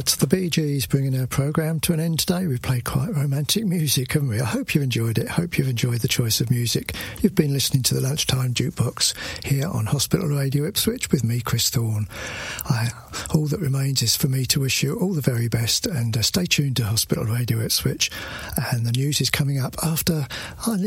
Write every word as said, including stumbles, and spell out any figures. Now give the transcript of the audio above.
That's the Bee Gees bringing our programme to an end today. We've played quite romantic music, haven't we? I hope you've enjoyed it. I hope you've enjoyed the choice of music. You've been listening to the Lunchtime Jukebox here on Hospital Radio Ipswich with me, Chris Thorne. I, all that remains is for me to wish you all the very best, and uh, stay tuned to Hospital Radio Ipswich. And the news is coming up after I